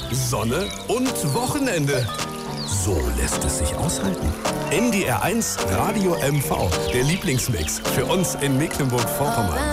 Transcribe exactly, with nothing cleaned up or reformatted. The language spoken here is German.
Sonne und Wochenende. So lässt es sich aushalten. N D R eins Radio M V, der Lieblingsmix für uns in Mecklenburg-Vorpommern.